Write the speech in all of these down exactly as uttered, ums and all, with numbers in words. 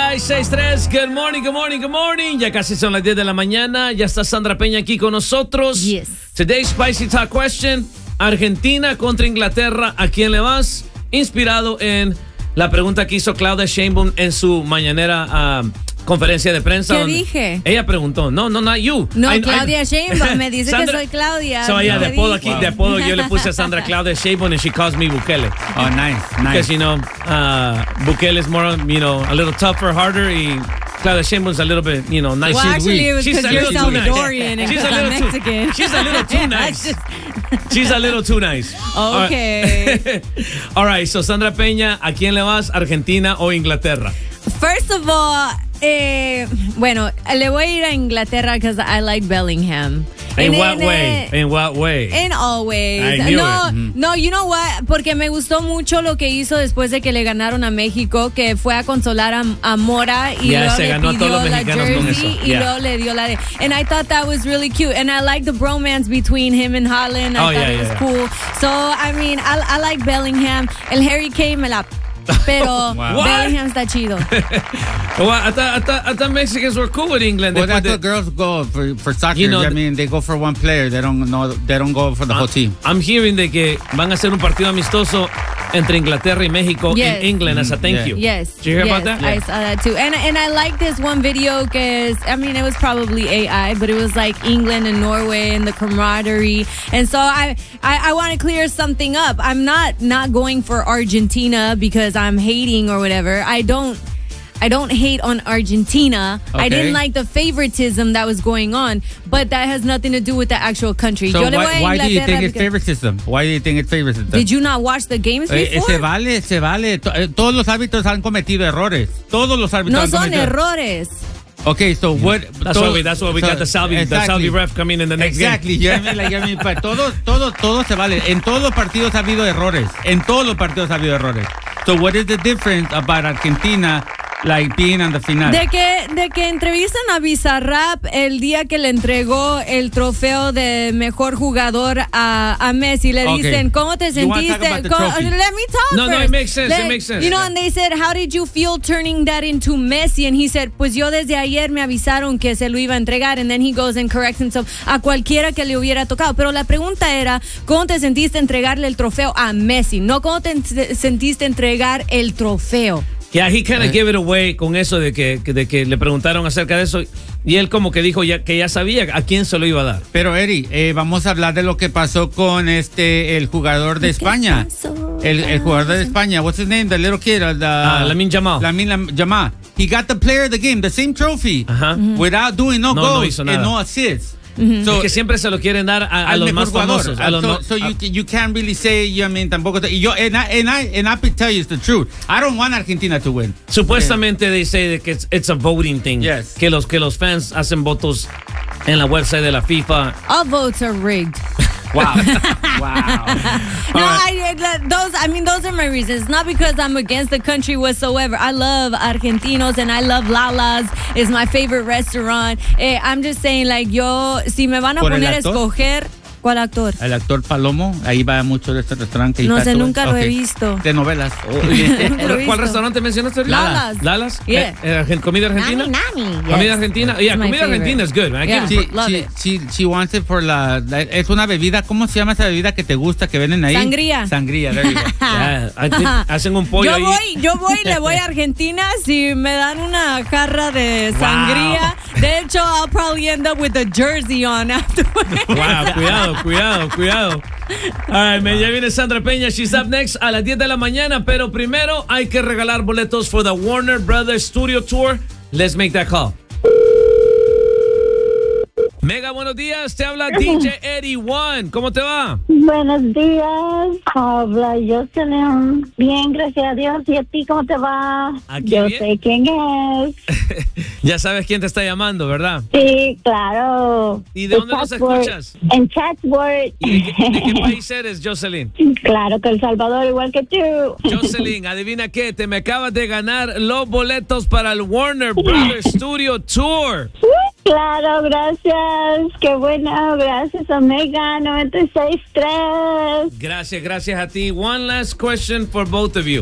seis seis tres. Good morning, good morning, good morning. Ya casi son las diez de la mañana. Ya está Sandra Peña aquí con nosotros. Yes. Today's Spicy Talk Question. Argentina contra Inglaterra. ¿A quién le vas? Inspirado en la pregunta que hizo Claudia Sheinbaum en su mañanera uh, conferencia de prensa. ¿Qué dije? Ella preguntó. No, no, not you. No, I, Claudia I, Sheinbaum. Me dice Sandra, que soy Claudia. So, yeah, no de apodo aquí, wow. de apodo yo le puse a Sandra Claudia Sheinbaum and she calls me Bukele. Oh, nice, nice. Because, you know, uh, Bukele is more, you know, a little tougher, harder, y Claudia Sheinbaum's a little bit, you know, nice. Well, she's actually, weak. it was She's because a you're little too nice. Salvadorian and She's a I'm little too- Mexican. She's a little too nice. Just- She's a little too nice. Okay. All right, so Sandra Peña, ¿a quién le vas? ¿Argentina o Inglaterra? First of all, eh, bueno, le voy a ir a Inglaterra because I like Bellingham. In And what then, way? eh, In what way? In all ways. I knew no, it. Mhm. no, you know what? Porque me gustó mucho lo que hizo después de que le ganaron a México, que fue a consolar a, a Mora y Yeah, luego se le ganó a pidió todos los la mexicanos con jersey eso. y Yeah. luego le dio la de. And I thought that was really cute. And I like the bromance between him and Haaland. I Oh, thought yeah, it yeah, was yeah. cool. So, I mean, I, I like Bellingham. El Harry Kane me la... Pero Wow. Bellingham está chido. Well, I thought, I, thought, I thought Mexicans were cool with England. Well, Después that's de- what girls go for for soccer. You know, I mean, they go for one player. They don't know. They don't go for the whole team. I'm hearing de que van a hacer un partido amistoso entre Inglaterra y México Yes. in England as a thank Yeah. you. Yes. Did you hear yes, about that? I saw that too. And and I like this one video because, I mean, it was probably A I, but it was like England and Norway and the camaraderie. And so I, I, I want to clear something up. I'm not not going for Argentina because I'm hating or whatever. I don't I don't hate on Argentina. I Okay. didn't like the favoritism that was going on, but that has nothing to do with the actual country. So Yo le voy why, a why do you Inglaterra think it's because- favoritism? Why do you think it's favoritism? Did you not watch the games Eh, before? se vale, se vale. To- eh, Todos los árbitros han cometido errores. Todos los árbitros No han son cometido errores. Okay, so what? That's todo- why we, that's why we so- got the Salvi, the exactly. Salvi ref coming in the next Exactly. game. You know what I mean? Like, I mean, but todo, todo, todo se vale. En todos los partidos ha habido errores. En todos los partidos ha habido errores. So what is the difference about Argentina, like being on the final? De que, de que entrevistan a Bizarrap el día que le entregó el trofeo de mejor jugador a, a Messi. Le Okay. dicen, ¿cómo te You wanna talk sentiste? about the ¿Cómo- trophy? Let me talk No, no, first. it makes sense, Le- it makes sense. You know, and they said, how did you feel turning that into Messi? And he said, pues yo desde ayer me avisaron que se lo iba a entregar. And then he goes and corrects himself a cualquiera que le hubiera tocado. Pero la pregunta era, ¿cómo te sentiste entregarle el trofeo a Messi? No, ¿cómo te en- sentiste entregar el trofeo? Yeah, he kind of gave it away con eso de que, de que le preguntaron acerca de eso y él como que dijo ya, que ya sabía a quién se lo iba a dar. Pero Eri, eh, vamos a hablar de lo que pasó con este el jugador de España. El, el jugador de España, what's his name? The little kid, uh, the, Ah, Lamine Yamal. Lamine Lam- Yamal. He got the player of the game, the same trophy, Ajá. without doing no, No, no goals hizo and nada. no assists. Es So, que siempre se lo quieren dar a, a al los mejor más jugador. famosos. A los so no- so you, a- you can't really say, you know, I mean, tampoco. te- Yo, and I, and I, and I can tell you it's the truth. I don't want Argentina to win. Supuestamente they say that it's, it's a voting thing. Yes. Que los que los fans hacen votos en la website de la FIFA. All votes are rigged. Wow. wow. No, I, I- those. I mean, those are my reasons. Not because I'm against the country whatsoever. I love Argentinos and I love Lala's. It's my favorite restaurant. Eh, I'm just saying, like, yo, si me van a ¿Por el poner a actor? escoger, ¿cuál actor? El actor Palomo, ahí va mucho de este restaurante. No sé, Itato. nunca lo he Ok. visto. De novelas. Nunca lo he ¿Cuál visto. restaurante mencionaste ahorita? Lala's. Lalas. Yeah. Eh, eh, ¿Comida argentina? Nami, nami. Comida Yes. argentina. It's Yeah, my comida favorite. argentina is good. Man. I Yeah. give Sí, Love sí, it. sí, she wants it for la, la- es una bebida, ¿cómo se llama esa bebida que te gusta que venden ahí? Sangría. Sangría, there you go. Yeah, I think hacen un pollo Yo ahí. voy, yo voy, le voy a Argentina si me dan una jarra de Wow. sangría. De hecho, I'll probably end up with a jersey on afterwards. Wow, cuidado, cuidado, cuidado. All right, man, ya viene Sandra Peña. She's up next a las diez de la mañana. Pero primero hay que regalar boletos for the Warner Brothers Studio Tour. Let's make that call. Mega, buenos días. Te habla D J Eddie One. ¿Cómo te va? Buenos días, habla Jocelyn. Bien, gracias a Dios. ¿Y a ti cómo te va? Aquí Yo bien. sé quién es. Ya sabes quién te está llamando, ¿verdad? Sí, claro. ¿Y de dónde nos Chatsworth. escuchas? En Chatsworth. ¿Y de qué, de qué país eres, Jocelyn? Claro que El Salvador, igual que tú. Jocelyn, adivina qué, te me acabas de ganar los boletos para el Warner Brothers Studio Tour. Claro, gracias. Qué bueno. Gracias, Omega noventa y seis punto tres. Gracias, gracias a ti. One last question for both of you.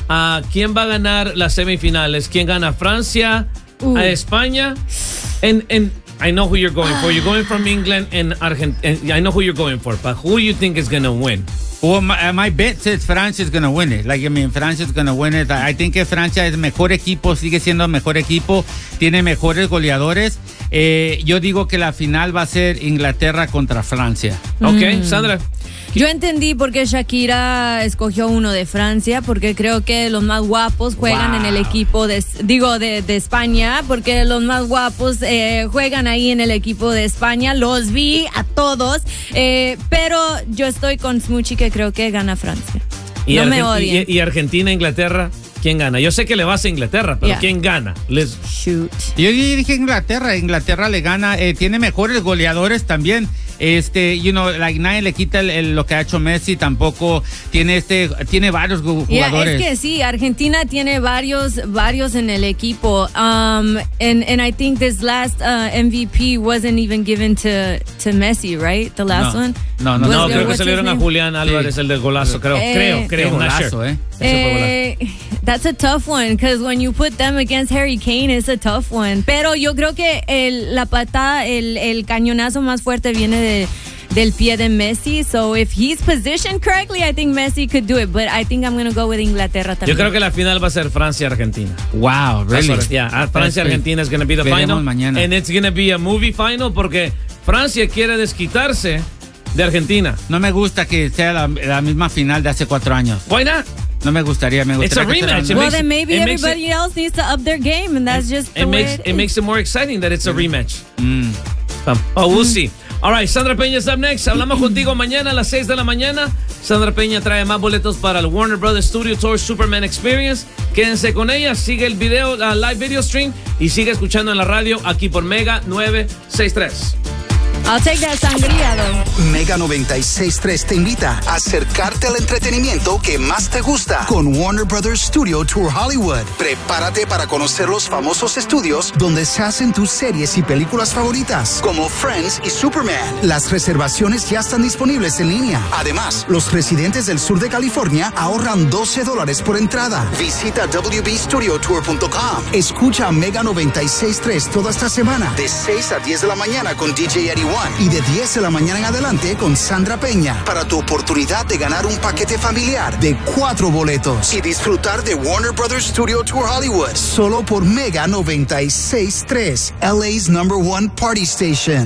uh, ¿quién va a ganar las semifinales? ¿Quién gana? ¿Francia? Uh. ¿A España? And, and I know who you're going for. You're going from England and Argentina. I know who you're going for, but who do you think is going to win? Well, my, my bet says Francia is going to win it. Like, I mean, Francia is going to win it. I think que Francia es mejor equipo, sigue siendo mejor equipo, tiene mejores goleadores. Eh, yo digo que la final va a ser Inglaterra contra Francia. Ok, mm. Sandra. Yo entendí por qué Shakira escogió uno de Francia, porque creo que los más guapos juegan wow. en el equipo de, digo, de, de España, porque los más guapos eh, juegan ahí en el equipo de España. Los vi a todos, eh, pero yo estoy con Smoochie que creo que gana Francia. Y no Argen- me odien. Y, y Argentina, Inglaterra, ¿quién gana? Yo sé que le vas a Inglaterra, pero Yeah. ¿quién gana? Les... Shoot. Yo dije Inglaterra, Inglaterra le gana, eh, tiene mejores goleadores también. Este, you know, like, nadie le quita el, el, lo que ha hecho Messi, tampoco tiene este, tiene varios jugadores. Yeah, es que sí, Argentina tiene varios, varios en el equipo. Um, and, and I think this last uh, M V P wasn't even given to, to Messi, right? The last No. one? No, no, Was No, there- creo que what's se le his dieron a name? Julián Álvarez, Sí. el del golazo, creo, Eh, creo, creo. Qué not golazo, sure. eh. Ese fue golazo. Eh, that's a tough one, because when you put them against Harry Kane, it's a tough one. Pero yo creo que el, la patada, el, el cañonazo más fuerte viene de, del pie de Messi. So if he's positioned correctly, I think Messi could do it. But I think I'm going to go with Inglaterra también. Yo creo que la final va a ser Francia-Argentina. Wow, really? That's what- yeah, uh, Francia-Argentina is going to be the Veremos final. mañana. And it's going to be a movie final porque Francia quiere desquitarse de Argentina. No me gusta que sea la, la misma final de hace cuatro años. Why not? No me gustaría, me It's a gustaría que rematch. sea It Well, makes then maybe it makes everybody else needs to up their game, and that's just the It way makes it it is. makes it more exciting that it's a rematch. Mm. Um, oh, we'll see. All right, Sandra Peña is up next. Hablamos contigo mañana a las seis de la mañana. Sandra Peña trae más boletos para el Warner Brothers Studio Tour Superman Experience. Quédense con ella, sigue el video, la live video stream y sigue escuchando en la radio aquí por Mega nueve seis tres. I'll take that sangría, though. Mega noventa y seis punto tres te invita a acercarte al entretenimiento que más te gusta con Warner Brothers Studio Tour Hollywood. Prepárate para conocer los famosos estudios donde se hacen tus series y películas favoritas, como Friends y Superman. Las reservaciones ya están disponibles en línea. Además, los residentes del sur de California ahorran doce dólares por entrada. Visita w b studio tour punto com. Escucha Mega noventa y seis punto tres toda esta semana, de seis a diez de la mañana con D J Eddie y de diez de la mañana en adelante con Sandra Peña, para tu oportunidad de ganar un paquete familiar de cuatro boletos y disfrutar de Warner Brothers Studio Tour Hollywood solo por Mega noventa y seis punto tres, L A's number one party station.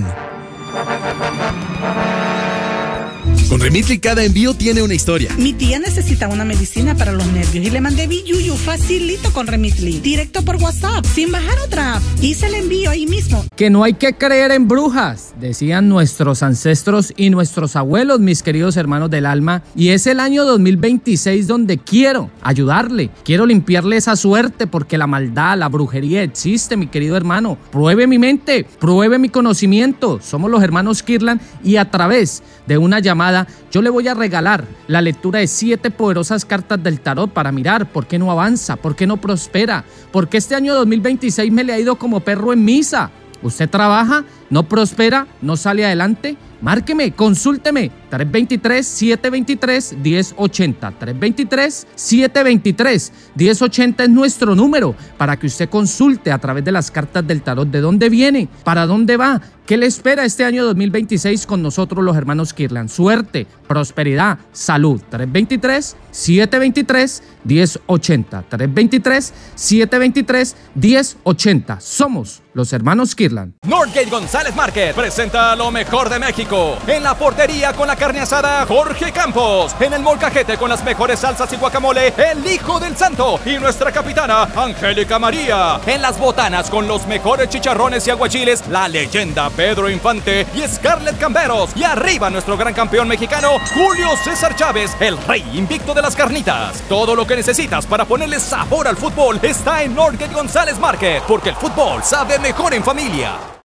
Con Remitly cada envío tiene una historia. Mi tía necesita una medicina para los nervios y le mandé Biyuyu facilito con Remitly, directo por WhatsApp, sin bajar otra app. Hice el envío ahí mismo. Que no hay que creer en brujas, decían nuestros ancestros y nuestros abuelos, mis queridos hermanos del alma. Y es el año dos mil veintiséis donde quiero ayudarle, quiero limpiarle esa suerte, porque la maldad, la brujería existe, mi querido hermano. Pruebe mi mente, pruebe mi conocimiento. Somos los hermanos Kirlan y a través de una llamada yo le voy a regalar la lectura de siete poderosas cartas del tarot para mirar por qué no avanza, por qué no prospera, por qué este año dos mil veintiséis me le ha ido como perro en misa. ¿Usted trabaja, no prospera, no sale adelante? Márqueme, consúlteme, tres dos tres, siete dos tres, uno cero ocho cero, tres dos tres, siete dos tres, uno cero ocho cero es nuestro número para que usted consulte a través de las cartas del tarot de dónde viene, para dónde va, qué le espera este año dos mil veintiséis con nosotros los hermanos Kirlan. Suerte, prosperidad, salud, tres dos tres, siete dos tres, uno cero ocho cero, tres dos tres, siete dos tres, uno cero ocho cero. Somos los hermanos Kirlan. Northgate González Market presenta lo mejor de México. En la portería con la carne asada Jorge Campos. En el molcajete con las mejores salsas y guacamole el Hijo del Santo y nuestra capitana Angélica María. En las botanas con los mejores chicharrones y aguachiles la leyenda Pedro Infante y Scarlett Camberos. Y arriba nuestro gran campeón mexicano Julio César Chávez, el rey invicto de las carnitas. Todo lo que necesitas para ponerle sabor al fútbol está en Northgate González Market, porque el fútbol sabe mejor en familia.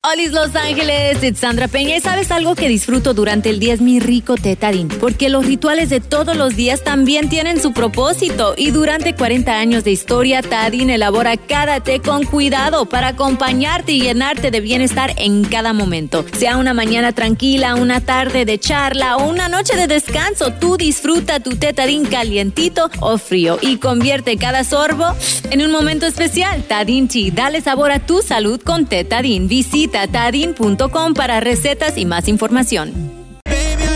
Hola Los Ángeles, it's Sandra Peña. ¿Y sabes algo que disfruto durante el día? Es mi rico té Tadín, porque los rituales de todos los días también tienen su propósito. Y durante cuarenta años de historia, Tadín elabora cada té con cuidado para acompañarte y llenarte de bienestar en cada momento. Sea una mañana tranquila, una tarde de charla o una noche de descanso, tú disfruta tu té Tadín calientito o frío y convierte cada sorbo en un momento especial. Tadín Tea, dale sabor a tu salud con té Tadín. Visita tadin punto com para recetas y más información.